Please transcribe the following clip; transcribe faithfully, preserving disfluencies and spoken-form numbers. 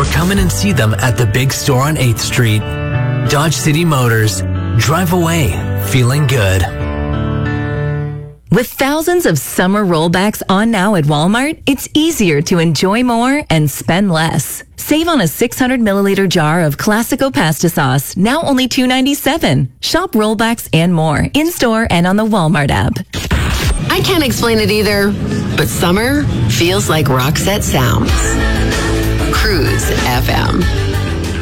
or come in and see them at the big store on eighth street. Dodge City Motors. Drive away feeling good. With thousands of summer rollbacks on now at Walmart, it's easier to enjoy more and spend less. Save on a six hundred milliliter jar of Classico pasta sauce, now only two ninety-seven. Shop rollbacks and more in-store and on the Walmart app. I can't explain it either, but summer feels like Roxette sounds. Cruise F M.